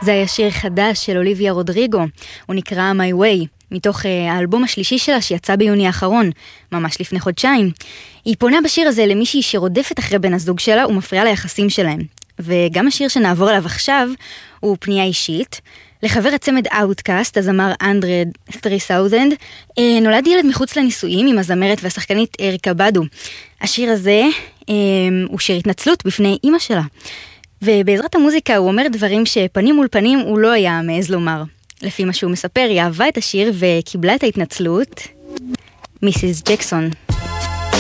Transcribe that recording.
זה היה שיר חדש של אוליביה רודריגו, הוא נקרא My Way, מתוך האלבום השלישי שלה שיצא ביוני האחרון, ממש לפני חודשיים. היא פונה בשיר הזה למישהי שרודפת אחרי בן הזוג שלה ומפריעה ליחסים שלהם. וגם השיר שנעבור עליו עכשיו הוא פנייה אישית. לחבר הצמד אאוטקאסט, הזמר אנדרה 3000, נולד ילד מחוץ לנישואים עם הזמרת והשחקנית אריקה בדו. השיר הזה הוא שיר התנצלות בפני אמא שלה. ובעזרת המוזיקה הוא אומר דברים שפנים מול פנים הוא לא היה מעז לומר. לפי מה שהוא מספר, היא אהבה את השיר וקיבלה את ההתנצלות. מיסיס ג'קסון.